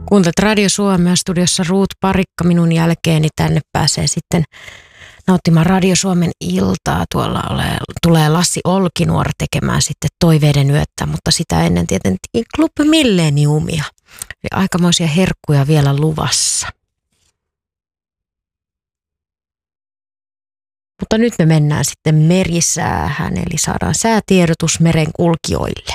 Kuuntelet Radio Suomea, studiossa Ruut Parikka. Minun jälkeeni tänne pääsee sitten nauttimaan Radio Suomen iltaa. Tuolla tulee Lassi Olkinuor tekemään sitten Toiveiden yötä, mutta sitä ennen tietenkin Club Milleniumia. Eli aikamoisia herkkuja vielä luvassa. Mutta nyt me mennään sitten merisäähän, eli saadaan säätiedotus merenkulkijoille.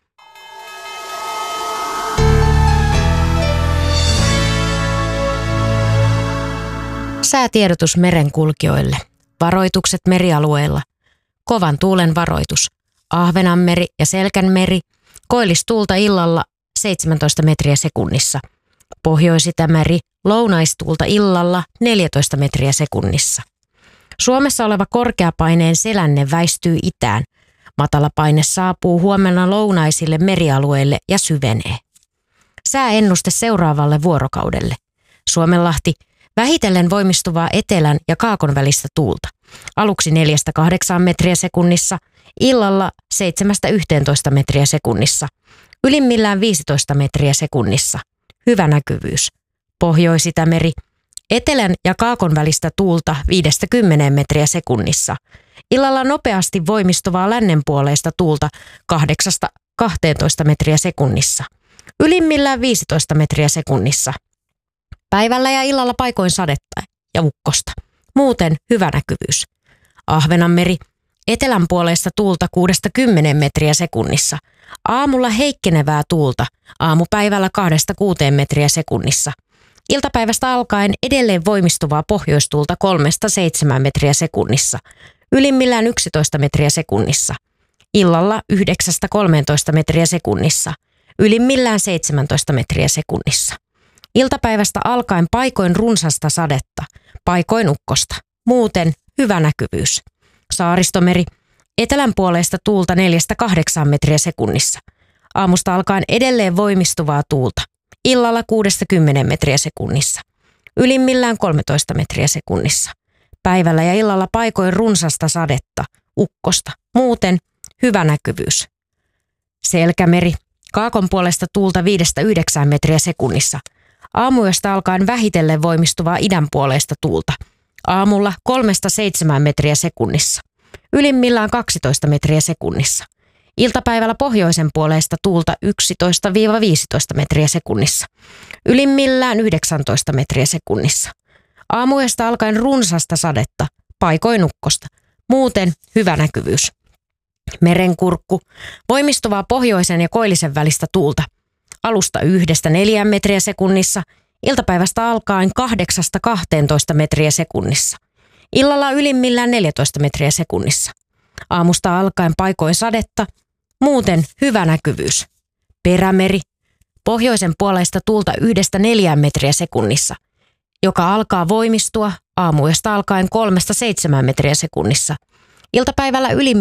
Säätiedotus merenkulkijoille. Varoitukset merialueilla. Kovan tuulen varoitus. Ahvenanmeri ja Selkänmeri. Koillistuulta illalla 17 metriä sekunnissa. Pohjois-Itämeri. Lounaistuulta illalla 14 metriä sekunnissa. Suomessa oleva korkeapaineen selänne väistyy itään. Matalapaine saapuu huomenna lounaisille merialueille ja syvenee. Sääennuste seuraavalle vuorokaudelle. Suomenlahti. Vähitellen voimistuvaa etelän ja kaakon välistä tuulta. Aluksi 4-8 metriä sekunnissa, illalla 7-11 metriä sekunnissa. Ylimmillään 15 metriä sekunnissa. Hyvä näkyvyys. Pohjois-Itämeri. Etelän ja kaakon välistä tuulta 5-10 metriä sekunnissa. Illalla nopeasti voimistuvaa lännenpuoleista tuulta 8-12 metriä sekunnissa. Ylimmillään 15 metriä sekunnissa. Päivällä ja illalla paikoin sadetta ja ukkosta. Muuten hyvä näkyvyys. Ahvenanmeri. Etelänpuoleista tuulta 6-10 metriä sekunnissa. Aamulla heikkenevää tuulta. Aamupäivällä 2-6 metriä sekunnissa. Iltapäivästä alkaen edelleen voimistuvaa pohjoistuulta 3-7 metriä sekunnissa. Ylimmillään 11 metriä sekunnissa. Illalla 9-13 metriä sekunnissa. Ylimmillään 17 metriä sekunnissa. Iltapäivästä alkaen paikoin runsasta sadetta, paikoin ukkosta. Muuten hyvä näkyvyys. Saaristomeri. Etelänpuoleista tuulta 4-8 metriä sekunnissa. Aamusta alkaen edelleen voimistuvaa tuulta. Illalla 6-10 metriä sekunnissa. Ylimmillään 13 metriä sekunnissa. Päivällä ja illalla paikoin runsasta sadetta, ukkosta. Muuten hyvä näkyvyys. Selkämeri. Kaakon puolesta tuulta 5-9 metriä sekunnissa. Aamuyöstä alkaen vähitellen voimistuvaa idänpuoleista tuulta. Aamulla 3-7 metriä sekunnissa. Ylimmillään 12 metriä sekunnissa. Iltapäivällä pohjoisen puoleista tuulta 11-15 metriä sekunnissa. Ylimmillään 19 metriä sekunnissa. Aamuyöstä alkaen runsasta sadetta, paikoin ukkosta. Muuten hyvä näkyvyys. Merenkurkku. Voimistuvaa pohjoisen ja koillisen välistä tuulta. Alusta 1-4 metriä sekunnissa, iltapäivästä alkaen 8-12 metriä sekunnissa. Illalla ylimmillään 14 metriä sekunnissa. Aamusta alkaen paikoin sadetta, muuten hyvä näkyvyys. Perämeri. Pohjoisen puoleista tuulta 1-4 metriä sekunnissa, joka alkaa voimistua aamuyöstä alkaen 3-7 metriä sekunnissa. Iltapäivällä ylimmillään